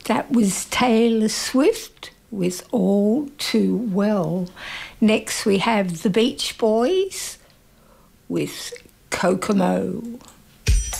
That was Taylor Swift with All Too Well. Next we have the Beach Boys with Kokomo.